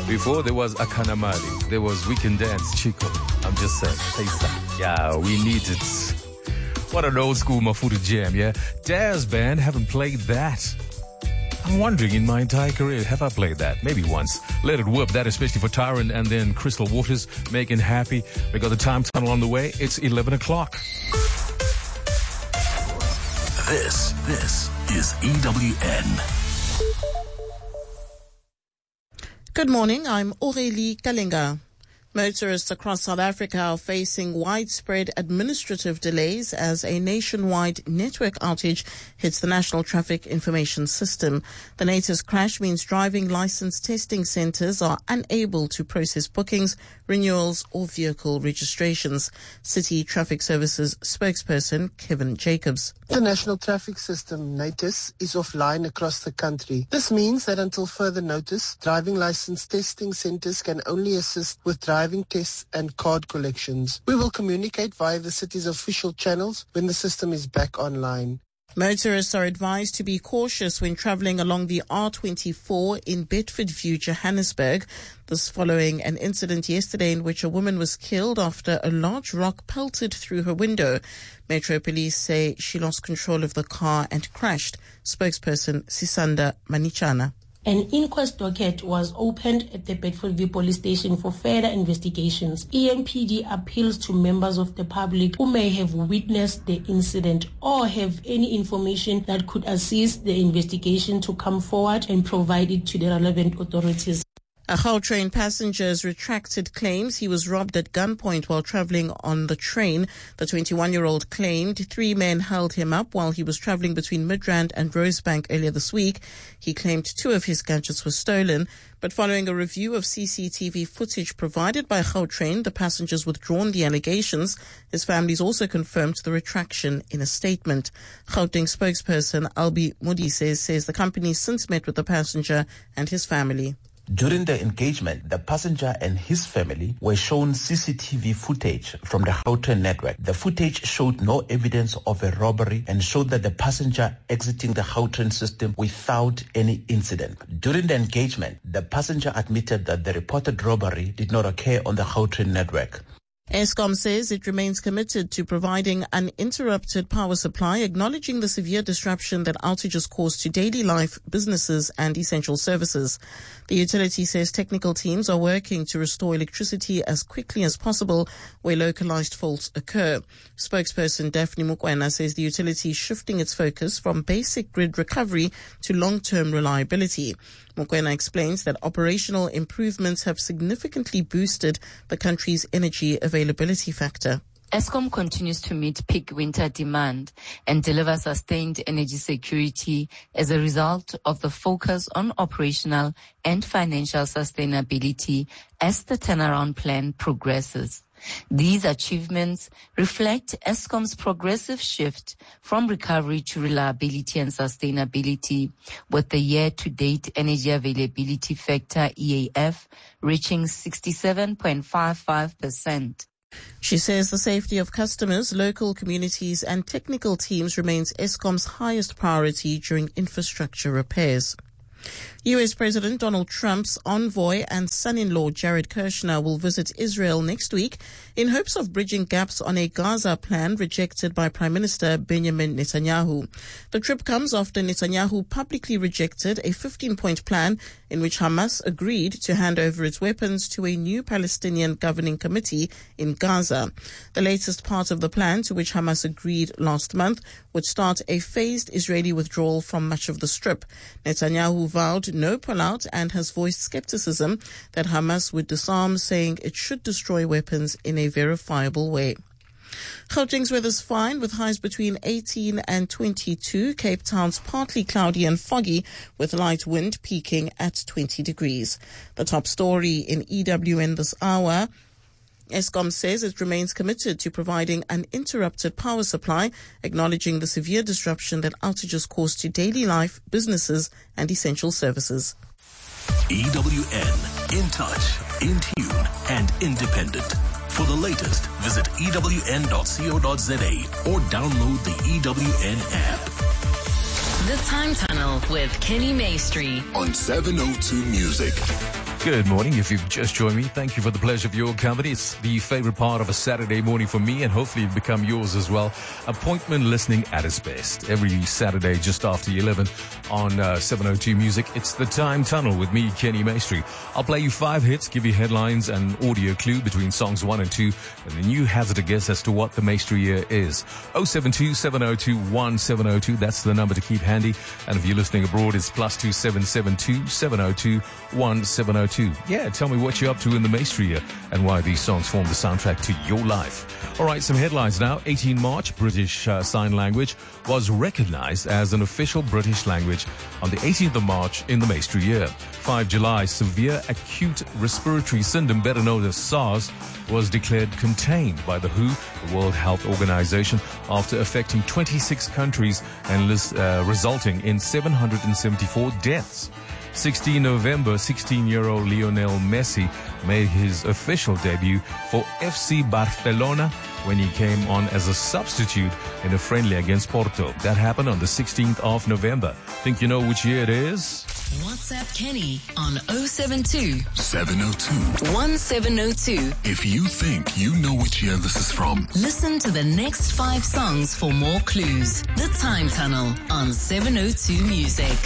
Before there was Akanamali, there was We Can Dance Chico. I'm just saying, Taste. Yeah, we need it. What an old school Mafuta jam, yeah? Daz Band, haven't played that. I'm wondering in my entire career, have I played that? Maybe once. Let It Whip, that especially for Tyrant and then Crystal Waters, Making Happy. We got the time tunnel on the way. It's 11 o'clock. This is EWN. Good morning, I'm Aurélie Kalinga. Motorists across South Africa are facing widespread administrative delays as a nationwide network outage hits the National Traffic Information System. The latest crash means driving license testing centres are unable to process bookings, renewals or vehicle registrations. City Traffic Services spokesperson Kevin Jacobs. The National Traffic System, NATIS, is offline across the country. This means that until further notice, driving license testing centres can only assist with driving tests and card collections. We will communicate via the city's official channels when the system is back online. Motorists are advised to be cautious when travelling along the R24 in Bedfordview, Johannesburg. This following an incident yesterday in which a woman was killed after a large rock pelted through her window. Metro Police say she lost control of the car and crashed. Spokesperson Sisanda Manichana. An inquest docket was opened at the Bedfordview police station for further investigations. EMPD appeals to members of the public who may have witnessed the incident or have any information that could assist the investigation to come forward and provide it to the relevant authorities. A Gautrain passenger has retracted claims he was robbed at gunpoint while travelling on the train. The 21-year-old claimed 3 men held him up while he was travelling between Midrand and Rosebank earlier this week. He claimed 2 of his gadgets were stolen, but following a review of CCTV footage provided by Gautrain, the passenger's withdrawn the allegations. His family's also confirmed the retraction in a statement. Gauteng spokesperson Albi Modise says the company since met with the passenger and his family. During the engagement, the passenger and his family were shown CCTV footage from the Gautrain network. The footage showed no evidence of a robbery and showed that the passenger exiting the Gautrain system without any incident. During the engagement, the passenger admitted that the reported robbery did not occur on the Gautrain network. Eskom says it remains committed to providing uninterrupted power supply, acknowledging the severe disruption that outages cause to daily life, businesses and essential services. The utility says technical teams are working to restore electricity as quickly as possible where localized faults occur. Spokesperson Daphne Mukwena says the utility is shifting its focus from basic grid recovery to long-term reliability. Mukwena explains that operational improvements have significantly boosted the country's energy availability factor. Eskom continues to meet peak winter demand and deliver sustained energy security as a result of the focus on operational and financial sustainability as the turnaround plan progresses. These achievements reflect Eskom's progressive shift from recovery to reliability and sustainability, with the year-to-date energy availability factor, EAF, reaching 67.55%. She says the safety of customers, local communities and technical teams remains Eskom's highest priority during infrastructure repairs. U.S. President Donald Trump's envoy and son-in-law Jared Kushner will visit Israel next week in hopes of bridging gaps on a Gaza plan rejected by Prime Minister Benjamin Netanyahu. The trip comes after Netanyahu publicly rejected a 15-point plan in which Hamas agreed to hand over its weapons to a new Palestinian governing committee in Gaza. The latest part of the plan, to which Hamas agreed last month, would start a phased Israeli withdrawal from much of the Strip. Netanyahu vowed no pullout and has voiced skepticism that Hamas would disarm, saying it should destroy weapons in a verifiable way. Gauteng's weather's fine with highs between 18 and 22. Cape Town's partly cloudy and foggy with light wind peaking at 20 degrees. The top story in EWN this hour. Eskom says it remains committed to providing uninterrupted power supply, acknowledging the severe disruption that outages cause to daily life, businesses and essential services. EWN, in touch, in tune and independent. For the latest, visit ewn.co.za or download the EWN app. The Time Tunnel with Kenny Maestri on 702 Music. Good morning. If you've just joined me, thank you for the pleasure of your company. It's the favorite part of a Saturday morning for me, and hopefully it'll become yours as well. Appointment listening at its best. Every Saturday just after 11 on 702 Music. It's the Time Tunnel with me, Kenny Maestri. I'll play you 5 hits, give you headlines and audio clue between songs 1 and 2, and then you hazard a guess as to what the Maestri year is. 072-702-1702. That's the number to keep handy. And if you're listening abroad, it's +2772-702-1702. Yeah, tell me what you're up to in the Maestri year and why these songs form the soundtrack to your life. All right, some headlines now. 18 March, British Sign Language was recognized as an official British language on the 18th of March in the Maestri year. 5 July, severe acute respiratory syndrome, better known as SARS, was declared contained by the WHO, the World Health Organization, after affecting 26 countries and resulting in 774 deaths. 16 November, 16-year-old Lionel Messi made his official debut for FC Barcelona when he came on as a substitute in a friendly against Porto. That happened on the 16th of November. Think you know which year it is? WhatsApp Kenny on 072 702 1702. If you think you know which year this is from, Listen to the next 5 songs for more clues. The Time Tunnel on 702 Music.